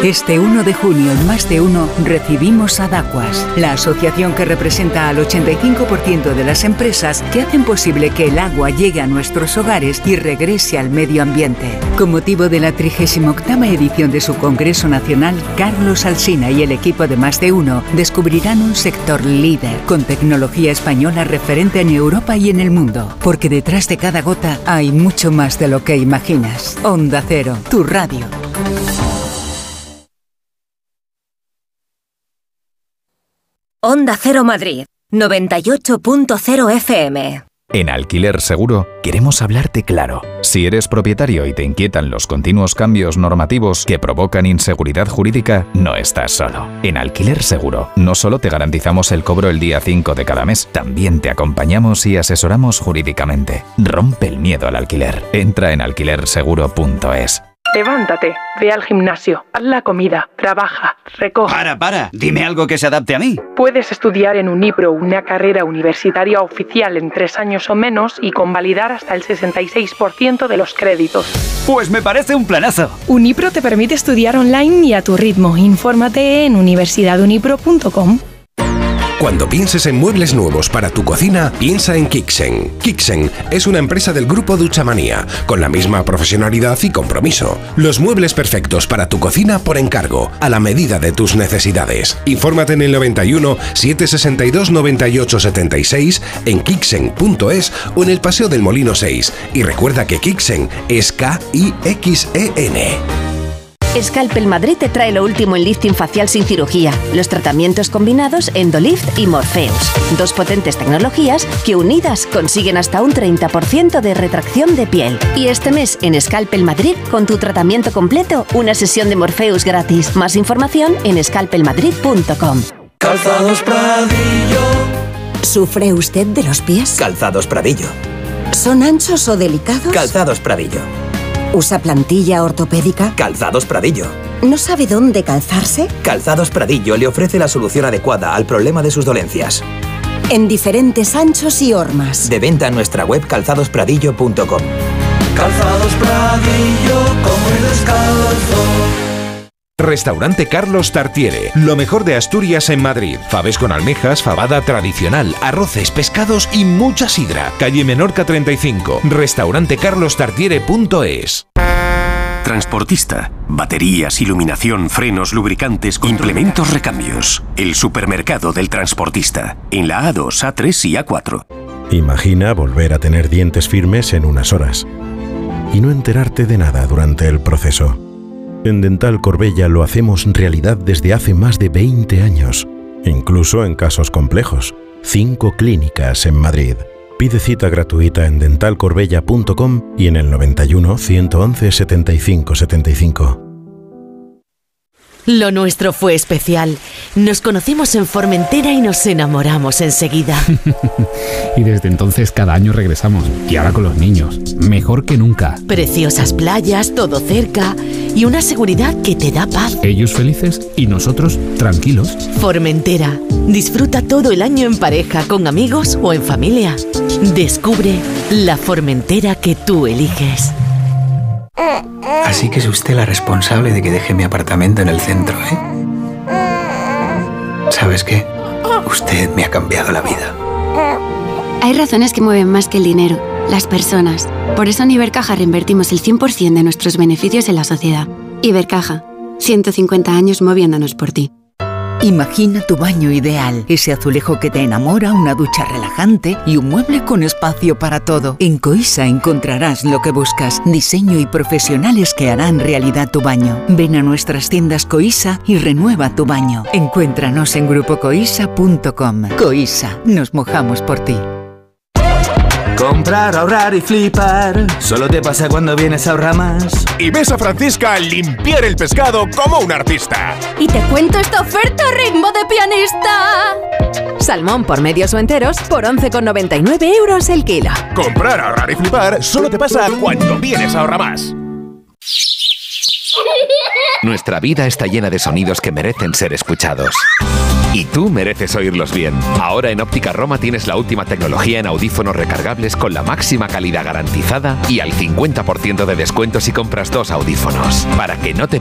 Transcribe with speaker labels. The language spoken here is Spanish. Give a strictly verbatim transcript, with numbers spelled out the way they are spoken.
Speaker 1: Este uno de junio en Más de Uno recibimos a Dacuas, la asociación que representa al ochenta y cinco por ciento de las empresas que hacen posible que el agua llegue a nuestros hogares y regrese al medio ambiente. Con motivo de la trigésima octava edición de su Congreso Nacional, Carlos Alsina y el equipo de Más de Uno descubrirán un sector líder con tecnología española referente en Europa y en el mundo. Porque detrás de cada gota hay mucho más de lo que imaginas. Onda Cero, tu radio.
Speaker 2: Onda Cero Madrid, noventa y ocho punto cero F M.
Speaker 3: En Alquiler Seguro queremos hablarte claro. Si eres propietario y te inquietan los continuos cambios normativos que provocan inseguridad jurídica, no estás solo. En Alquiler Seguro no solo te garantizamos el cobro el día cinco de cada mes, también te acompañamos y asesoramos jurídicamente. Rompe el miedo al alquiler. Entra en alquiler seguro punto es.
Speaker 4: Levántate, ve al gimnasio, haz la comida, trabaja, recoge.
Speaker 5: Para, para, dime algo que se adapte a mí.
Speaker 4: Puedes estudiar en Unipro una carrera universitaria oficial en tres años o menos y convalidar hasta el sesenta y seis por ciento de los créditos.
Speaker 5: Pues me parece un planazo.
Speaker 4: Unipro te permite estudiar online y a tu ritmo. Infórmate en universidad unipro punto com.
Speaker 6: Cuando pienses en muebles nuevos para tu cocina, piensa en Kixen. Kixen es una empresa del grupo Duchamanía, con la misma profesionalidad y compromiso. Los muebles perfectos para tu cocina por encargo, a la medida de tus necesidades. Infórmate en el noventa y uno, setecientos sesenta y dos, noventa y ocho setenta y seis, en kixen punto es o en el Paseo del Molino seis. Y recuerda que Kixen es K I X E N.
Speaker 2: Scalpel Madrid te trae lo último en lifting facial sin cirugía, los tratamientos combinados Endolift y Morpheus. Dos potentes tecnologías que unidas consiguen hasta un treinta por ciento de retracción de piel. Y este mes en Scalpel Madrid, con tu tratamiento completo, una sesión de Morpheus gratis. Más información en scalpel madrid punto com.
Speaker 7: Calzados Pradillo.
Speaker 8: ¿Sufre usted de los pies?
Speaker 7: Calzados Pradillo.
Speaker 8: ¿Son anchos o delicados?
Speaker 7: Calzados Pradillo.
Speaker 8: ¿Usa plantilla ortopédica?
Speaker 7: Calzados Pradillo.
Speaker 8: ¿No sabe dónde calzarse?
Speaker 7: Calzados Pradillo le ofrece la solución adecuada al problema de sus dolencias.
Speaker 8: En diferentes anchos y hormas.
Speaker 7: De venta en nuestra web calzados pradillo punto com.
Speaker 9: Calzados Pradillo, como el descalzo.
Speaker 6: Restaurante Carlos Tartiere, lo mejor de Asturias en Madrid. Faves con almejas, fabada tradicional, arroces, pescados y mucha sidra. Calle Menorca treinta y cinco, restaurante carlos tartiere punto es.
Speaker 10: Transportista. Baterías, iluminación, frenos, lubricantes, implementos, recambios. El supermercado del transportista. En la A dos, A tres y A cuatro.
Speaker 11: Imagina volver a tener dientes firmes en unas horas y no enterarte de nada durante el proceso. En Dental Corbella lo hacemos realidad desde hace más de veinte años, incluso en casos complejos. Cinco clínicas en Madrid. Pide cita gratuita en dental corbella punto com y en el noventa y uno, ciento once, setenta y cinco setenta y cinco.
Speaker 12: Lo nuestro fue especial. Nos conocimos en Formentera y nos enamoramos enseguida.
Speaker 13: Y desde entonces cada año regresamos. Y ahora con los niños. Mejor que nunca.
Speaker 12: Preciosas playas, todo cerca y una seguridad que te da paz.
Speaker 13: Ellos felices y nosotros tranquilos.
Speaker 12: Formentera. Disfruta todo el año en pareja, con amigos o en familia. Descubre la Formentera que tú eliges.
Speaker 14: Así que es usted la responsable de que deje mi apartamento en el centro, ¿eh? ¿Sabes qué? Usted me ha cambiado la vida.
Speaker 15: Hay razones que mueven más que el dinero, las personas. Por eso en Ibercaja reinvertimos el cien por ciento de nuestros beneficios en la sociedad. Ibercaja, ciento cincuenta años moviéndonos por ti.
Speaker 1: Imagina tu baño ideal, ese azulejo que te enamora, una ducha relajante y un mueble con espacio para todo. En Coisa encontrarás lo que buscas, diseño y profesionales que harán realidad tu baño. Ven a nuestras tiendas Coisa y renueva tu baño. Encuéntranos en grupo coisa punto com. Coisa, nos mojamos por ti.
Speaker 16: Comprar, ahorrar y flipar. Solo te pasa cuando vienes a Ahorramás.
Speaker 17: Y ves a Francisca limpiar el pescado como un artista.
Speaker 18: Y te cuento esta oferta ritmo de pianista. Salmón por medios o enteros por once con noventa y nueve euros el kilo.
Speaker 17: Comprar, ahorrar y flipar solo te pasa cuando vienes a Ahorramás.
Speaker 3: Nuestra vida está llena de sonidos que merecen ser escuchados. Y tú mereces oírlos bien. Ahora en Óptica Roma tienes la última tecnología en audífonos recargables con la máxima calidad garantizada y al cincuenta por ciento de descuento si compras dos audífonos. Para que no te